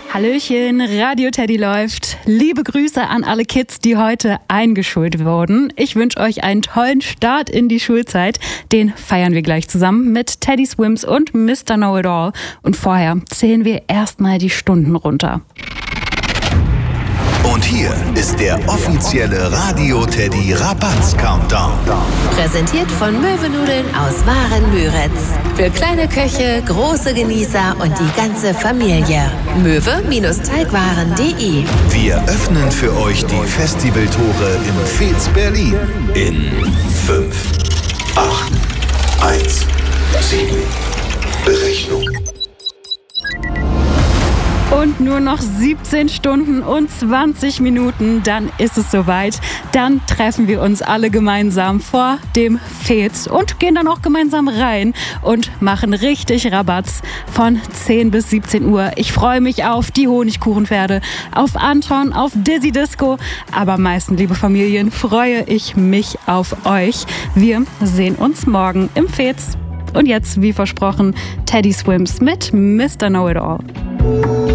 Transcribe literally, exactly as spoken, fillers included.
Hallöchen, Radio Teddy läuft. Liebe Grüße an alle Kids, die heute eingeschult wurden. Ich wünsche euch einen tollen Start in die Schulzeit. Den feiern wir gleich zusammen mit Teddy Swims und Mister Know-It-All. Und vorher zählen wir erstmal die Stunden runter. Und hier ist der offizielle Radio Teddy Rabatz Countdown. Präsentiert von Möwenudeln aus Waren-Müritz. Für kleine Köche, große Genießer und die ganze Familie. möwe-teigwaren punkt de. Wir öffnen für euch die Festivaltore im Fez Berlin. In fünf, acht, eins, sieben. Berechnung. Und nur noch siebzehn Stunden und zwanzig Minuten, dann ist es soweit. Dann treffen wir uns alle gemeinsam vor dem Fez und gehen dann auch gemeinsam rein und machen richtig Rabatz von zehn bis siebzehn Uhr. Ich freue mich auf die Honigkuchenpferde, auf Anton, auf Dizzy Disco. Aber am meisten, liebe Familien, freue ich mich auf euch. Wir sehen uns morgen im Fez. Und jetzt, wie versprochen, Teddy Swims mit Mister Know-It-All.